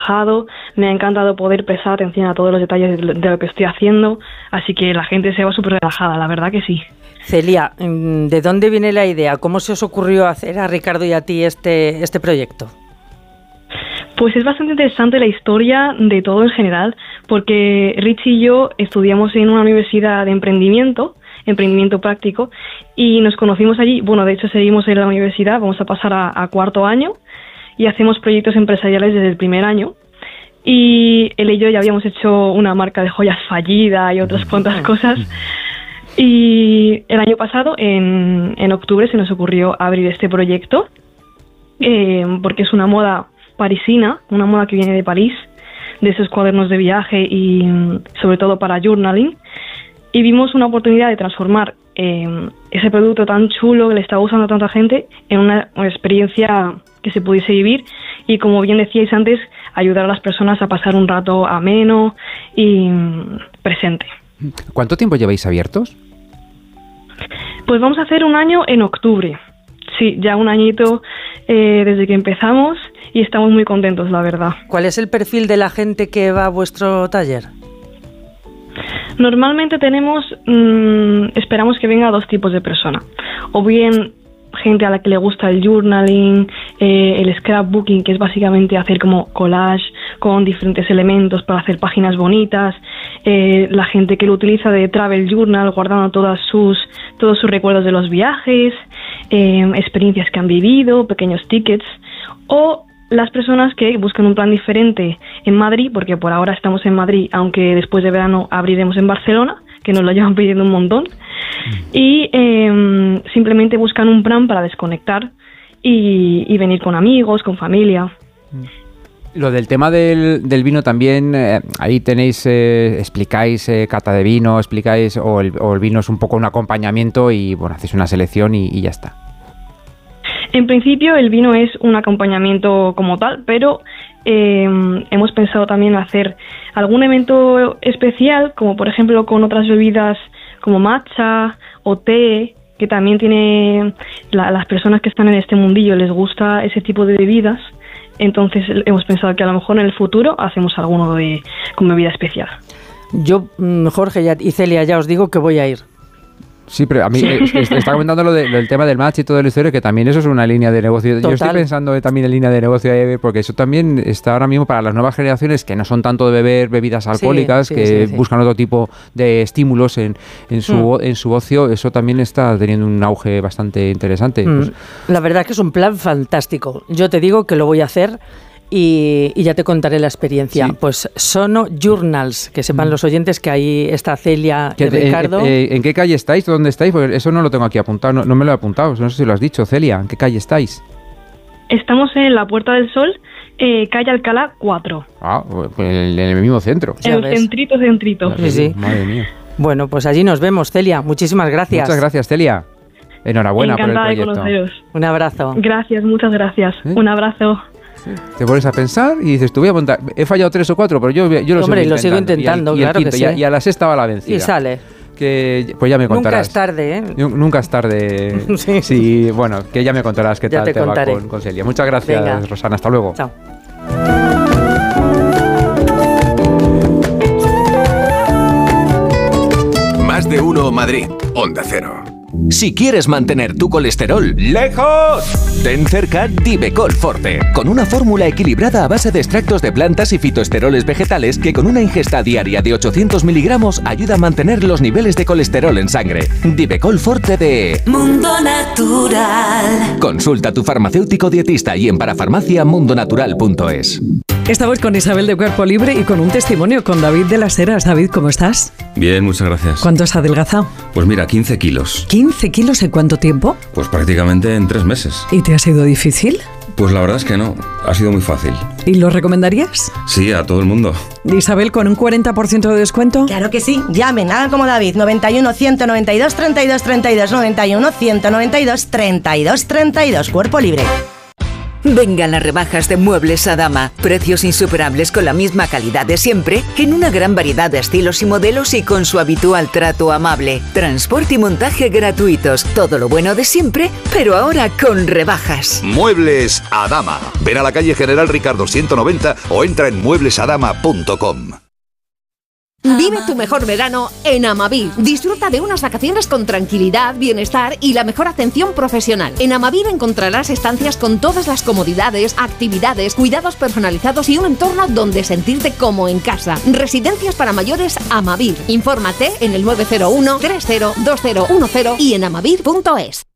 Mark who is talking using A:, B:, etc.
A: me ha encantado poder prestar atención a todos los detalles de lo que estoy haciendo, así que la gente se va súper relajada, la verdad que sí.
B: Celia, ¿de dónde viene la idea? ¿Cómo se os ocurrió hacer a Ricardo y a ti este proyecto?
A: Pues es bastante interesante la historia de todo en general, porque Richie y yo estudiamos en una universidad de emprendimiento práctico, y nos conocimos allí. Bueno, de hecho seguimos en la universidad, vamos a pasar a cuarto año, y hacemos proyectos empresariales desde el primer año. Y él y yo ya habíamos hecho una marca de joyas fallida y otras cuantas cosas. Y el año pasado, en octubre, se nos ocurrió abrir este proyecto, porque es una moda parisina, una moda que viene de París, de esos cuadernos de viaje y sobre todo para journaling. Y vimos una oportunidad de transformar ese producto tan chulo que le estaba usando a tanta gente en una experiencia que se pudiese vivir y, como bien decíais antes, ayudar a las personas a pasar un rato ameno y presente.
C: ¿Cuánto tiempo lleváis abiertos?
A: Pues vamos a hacer un año en octubre. Sí, ya un añito desde que empezamos y estamos muy contentos, la verdad.
B: ¿Cuál es el perfil de la gente que va a vuestro taller?
A: Normalmente esperamos que venga dos tipos de personas. O bien gente a la que le gusta el journaling, el scrapbooking, que es básicamente hacer como collage con diferentes elementos para hacer páginas bonitas, la gente que lo utiliza de travel journal, guardando todos sus recuerdos de los viajes, experiencias que han vivido, pequeños tickets, o las personas que buscan un plan diferente en Madrid, porque por ahora estamos en Madrid, aunque después de verano abriremos en Barcelona, que nos lo llevan pidiendo un montón, y simplemente buscan un plan para desconectar y venir con amigos, con familia.
C: Lo del tema del vino también, ahí tenéis, explicáis cata de vino, explicáis, o el vino es un poco un acompañamiento y bueno, hacéis una selección y ya está.
A: En principio el vino es un acompañamiento como tal, pero hemos pensado también hacer algún evento especial, como por ejemplo con otras bebidas como matcha o té, que también tiene las personas que están en este mundillo les gusta ese tipo de bebidas. Entonces hemos pensado que a lo mejor en el futuro hacemos alguno con bebida especial.
B: Yo, Jorge y Celia, ya os digo que voy a ir.
C: Sí, pero a mí está comentando lo del tema del match y todo el historia, que también eso es una línea de negocio. Total. Yo estoy pensando también en línea de negocio, porque eso también está ahora mismo para las nuevas generaciones que no son tanto de beber bebidas alcohólicas, que buscan otro tipo de estímulos en su ocio. Eso también está teniendo un auge bastante interesante. Pues,
B: la verdad que es un plan fantástico. Yo te digo que lo voy a hacer. Y ya te contaré la experiencia. Sí. Pues Sono Journals, que sepan los oyentes que ahí está Celia y Ricardo.
C: ¿En qué calle estáis? ¿Dónde estáis? Porque eso no lo tengo aquí apuntado, no me lo he apuntado, no sé si lo has dicho, Celia. ¿En qué calle estáis?
A: Estamos en la Puerta del Sol, calle Alcalá 4.
C: Ah, pues en el mismo centro.
A: El centrito.
B: Sí.
C: Madre mía.
B: Bueno, pues allí nos vemos, Celia. Muchísimas gracias.
C: Muchas gracias, Celia. Enhorabuena por el proyecto.
A: Encantada de conoceros.
B: Un abrazo.
A: Gracias, muchas gracias. Un abrazo.
C: Te pones a pensar y dices, te voy a montar. He fallado 3 o 4, pero yo lo
B: sigo intentando. Claro que sí.
C: Y a la sexta va la vencida.
B: Y sale.
C: Que, pues ya me contarás.
B: Nunca es tarde, ¿eh?
C: Nunca es tarde. Sí, bueno, que ya me contarás qué tal te va con Celia. Muchas gracias. Venga. Rosana. Hasta luego.
B: Chao.
D: Más de uno Madrid. Onda Cero. Si quieres mantener tu colesterol lejos, ten cerca Divecol Forte, con una fórmula equilibrada a base de extractos de plantas y fitoesteroles vegetales que con una ingesta diaria de 800 miligramos ayuda a mantener los niveles de colesterol en sangre. Divecol Forte de
E: Mundo Natural.
D: Consulta a tu farmacéutico dietista y en parafarmaciamundonatural.es.
F: Estamos con Isabel de Cuerpo Libre y con un testimonio con David de las Heras. David, ¿cómo estás?
G: Bien, muchas gracias.
F: ¿Cuánto has adelgazado?
G: Pues mira, 15 kilos.
F: ¿15 kilos en cuánto tiempo?
G: Pues prácticamente en 3 meses.
F: ¿Y te ha sido difícil?
G: Pues la verdad es que no, ha sido muy fácil.
F: ¿Y lo recomendarías?
G: Sí, a todo el mundo.
F: Isabel, ¿con un 40% de descuento?
H: Claro que sí, llamen, hagan como David, 91 192 32 32, 91 192 32 32, Cuerpo Libre.
I: Vengan las rebajas de Muebles Adama. Precios insuperables con la misma calidad de siempre, en una gran variedad de estilos y modelos y con su habitual trato amable. Transporte y montaje gratuitos. Todo lo bueno de siempre, pero ahora con rebajas.
J: Muebles Adama. Ven a la calle General Ricardo 190 o entra en mueblesadama.com.
K: Vive tu mejor verano en Amavir. Disfruta de unas vacaciones con tranquilidad, bienestar y la mejor atención profesional. En Amavir encontrarás estancias con todas las comodidades, actividades, cuidados personalizados y un entorno donde sentirte como en casa. Residencias para mayores Amavir. Infórmate en el 901 302010 y en amavir.es.